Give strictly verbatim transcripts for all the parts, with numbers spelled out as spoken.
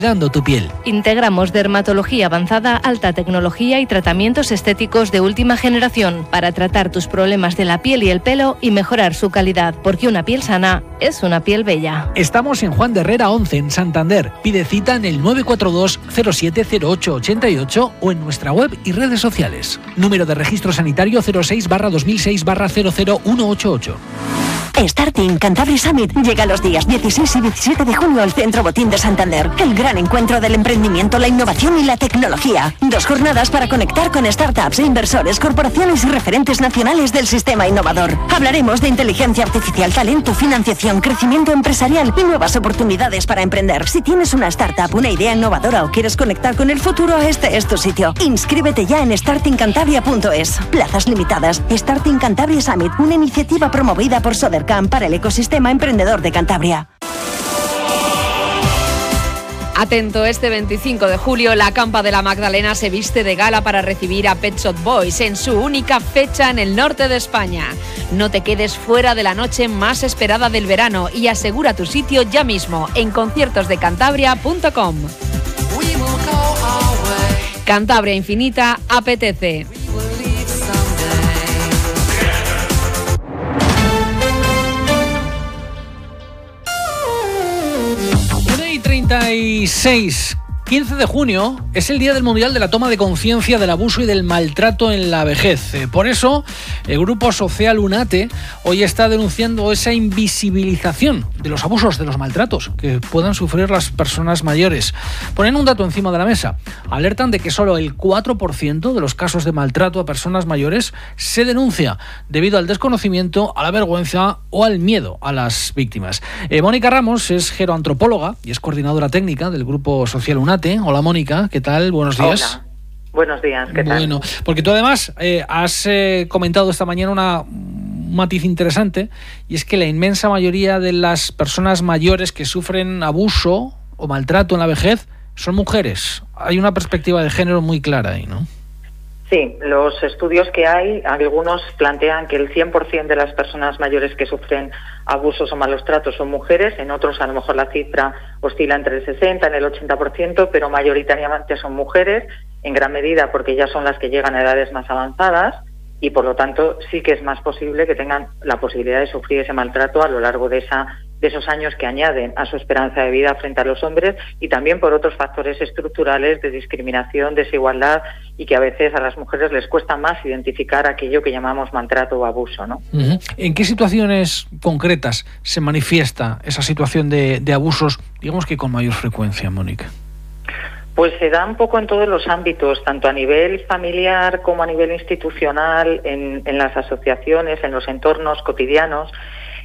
Dando tu piel. Integramos dermatología avanzada, alta tecnología y tratamientos estéticos de última generación para tratar tus problemas de la piel y el pelo y mejorar su calidad, porque una piel sana es una piel bella. Estamos en Juan de Herrera once, en Santander. Pide cita en el nueve cuatro dos cero siete cero ocho ocho ocho o en nuestra web y redes sociales. Número de registro sanitario cero seis barra dos mil seis barra cero cero uno ocho ocho. Starting Cantabria Summit llega los días dieciséis y diecisiete de junio al Centro Botín de Santander. El gran encuentro del emprendimiento, la innovación y la tecnología. Dos jornadas para conectar con startups, inversores, corporaciones y referentes nacionales del sistema innovador. Hablaremos de inteligencia artificial, talento, financiación, crecimiento empresarial y nuevas oportunidades para emprender. Si tienes una startup, una idea innovadora o quieres conectar con el futuro, este es tu sitio. Inscríbete ya en starting cantabria punto es. Plazas limitadas. Starting Cantabria Summit, una iniciativa promovida por Sodercam para el ecosistema emprendedor de Cantabria. Atento, este veinticinco de julio la Campa de la Magdalena se viste de gala para recibir a Pet Shop Boys en su única fecha en el norte de España. No te quedes fuera de la noche más esperada del verano y asegura tu sitio ya mismo en conciertos de cantabria punto com. Cantabria Infinita apetece. treinta y seis. quince de junio es el Día del Mundial de la Toma de Conciencia del Abuso y del Maltrato en la Vejez. Por eso, el Grupo Social UNATE hoy está denunciando esa invisibilización de los abusos, de los maltratos que puedan sufrir las personas mayores. Ponen un dato encima de la mesa. Alertan de que solo el cuatro por ciento de los casos de maltrato a personas mayores se denuncia debido al desconocimiento, a la vergüenza o al miedo a las víctimas. Eh, Mónica Ramos es geroantropóloga y es coordinadora técnica del Grupo Social UNATE. Hola Mónica, ¿qué tal? Buenos días. Hola. Buenos días, ¿qué tal? Bueno, porque tú además eh, has eh, comentado esta mañana una, un matiz interesante, y es que la inmensa mayoría de las personas mayores que sufren abuso o maltrato en la vejez son mujeres. Hay una perspectiva de género muy clara ahí, ¿no? Sí, los estudios que hay, algunos plantean que el cien por ciento de las personas mayores que sufren abusos o malos tratos son mujeres, en otros a lo mejor la cifra oscila entre el sesenta y el ochenta por ciento, pero mayoritariamente son mujeres, en gran medida porque ya son las que llegan a edades más avanzadas y por lo tanto sí que es más posible que tengan la posibilidad de sufrir ese maltrato a lo largo de esa de esos años que añaden a su esperanza de vida frente a los hombres, y también por otros factores estructurales de discriminación, desigualdad, y que a veces a las mujeres les cuesta más identificar aquello que llamamos maltrato o abuso, ¿no? Uh-huh. ¿En qué situaciones concretas se manifiesta esa situación de, de abusos, digamos que con mayor frecuencia, Mónica? Pues se da un poco en todos los ámbitos, tanto a nivel familiar como a nivel institucional, en, en las asociaciones, en los entornos cotidianos.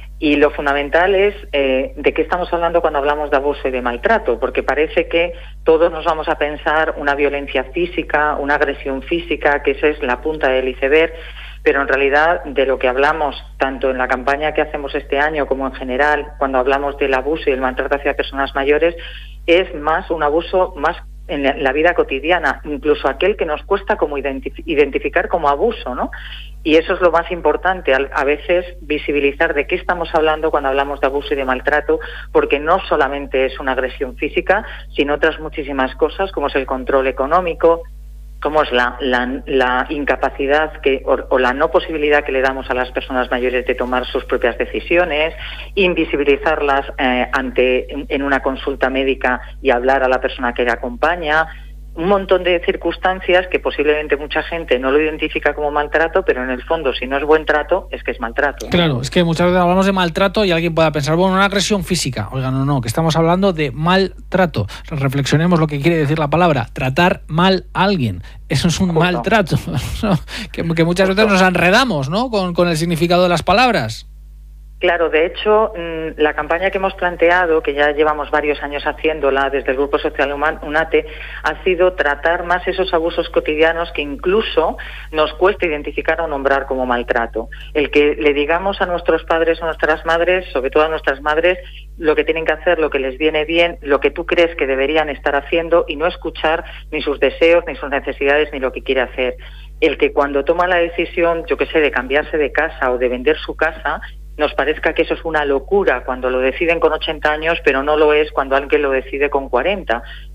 Y lo fundamental es eh, de qué estamos hablando cuando hablamos de abuso y de maltrato, porque parece que todos nos vamos a pensar una violencia física, una agresión física, que esa es la punta del iceberg, pero en realidad de lo que hablamos, tanto en la campaña que hacemos este año como en general, cuando hablamos del abuso y el maltrato hacia personas mayores, es más un abuso más en la vida cotidiana, incluso aquel que nos cuesta como identif- identificar como abuso, ¿no? Y eso es lo más importante, a veces visibilizar de qué estamos hablando cuando hablamos de abuso y de maltrato, porque no solamente es una agresión física, sino otras muchísimas cosas, como es el control económico, como es la, la, la incapacidad que, o, o la no posibilidad que le damos a las personas mayores de tomar sus propias decisiones, invisibilizarlas eh, ante en, en una consulta médica y hablar a la persona que le acompaña. Un montón de circunstancias que posiblemente mucha gente no lo identifica como maltrato, pero en el fondo, si no es buen trato, es que es maltrato. Claro, es que muchas veces hablamos de maltrato y alguien pueda pensar, bueno, una agresión física. Oiga, no, no, que estamos hablando de maltrato. Reflexionemos lo que quiere decir la palabra, tratar mal a alguien. Eso es un Justo. maltrato. que, que muchas Justo. veces nos enredamos, ¿no?, con, con el significado de las palabras. Claro, de hecho, la campaña que hemos planteado, que ya llevamos varios años haciéndola desde el Grupo Social UNATE, ha sido tratar más esos abusos cotidianos que incluso nos cuesta identificar o nombrar como maltrato. El que le digamos a nuestros padres o nuestras madres, sobre todo a nuestras madres, lo que tienen que hacer, lo que les viene bien, lo que tú crees que deberían estar haciendo, y no escuchar ni sus deseos, ni sus necesidades, ni lo que quiere hacer. El que cuando toma la decisión, yo qué sé, de cambiarse de casa o de vender su casa, nos parezca que eso es una locura cuando lo deciden con ochenta años, pero no lo es cuando alguien lo decide con cuarenta.